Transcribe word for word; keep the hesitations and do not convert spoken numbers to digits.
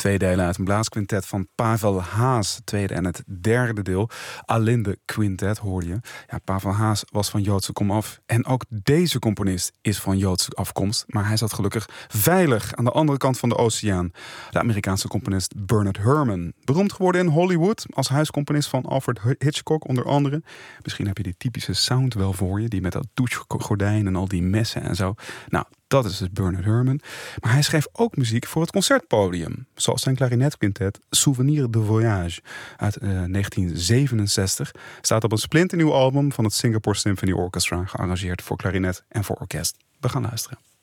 Twee delen uit een blaasquintet van Pavel Haas. Het tweede en het derde deel. Alinde Quintet hoorde je. Ja, Pavel Haas was van Joodse komaf. En ook deze componist is van Joodse afkomst. Maar hij zat gelukkig veilig aan de andere kant van de oceaan. De Amerikaanse componist Bernard Herrmann. Beroemd geworden in Hollywood als huiscomponist van Alfred Hitchcock onder andere. Misschien heb je die typische sound wel voor je. Die met dat douchegordijn en al die messen en zo. Nou, dat is dus Bernard Herrmann. Maar hij schreef ook muziek voor het concertpodium. Zoals zijn klarinetquintet Souvenir de Voyage uit uh, negentien zevenenzestig. Staat op een splinternieuw album van het Singapore Symphony Orchestra. Gearrangeerd voor klarinet en voor orkest. We gaan luisteren.